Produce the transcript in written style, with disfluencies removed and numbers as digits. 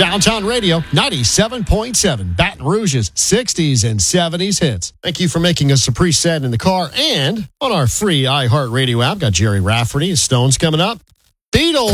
Downtown Radio 97.7. Baton Rouge's 60s and 70s hits. Thank you for making us a preset in the car and on our free iHeartRadio app. Got Jerry Rafferty, Stones coming up. Beatles.